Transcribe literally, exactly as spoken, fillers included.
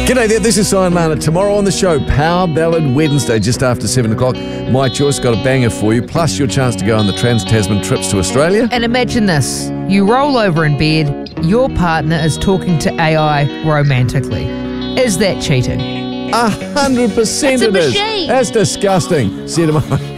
G'day there, this is Simon Lana. Tomorrow on the show, Power Ballad Wednesday, just after seven o'clock. My choice, got a banger for you, plus your chance to go on the Trans-Tasman trips to Australia. And imagine this. You roll over in bed, your partner is talking to A I romantically. Is that cheating? A hundred percent It's a it is. machine. That's disgusting. See you tomorrow.